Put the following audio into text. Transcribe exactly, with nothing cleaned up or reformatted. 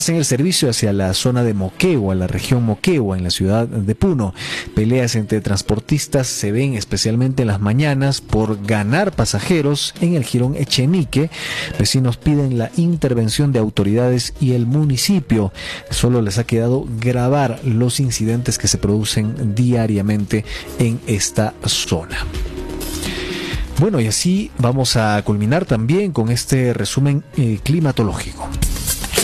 en el servicio hacia la zona de Moquegua, la región Moquegua, en la ciudad de Puno. Peleas entre transportistas se ven especialmente en las mañanas por ganar pasajeros en el jirón Echenique. Vecinos piden la intervención de autoridades y el municipio. Solo les ha quedado grabar los incidentes que se producen diariamente en esta zona. Bueno, y así vamos a culminar también con este resumen eh, climatológico.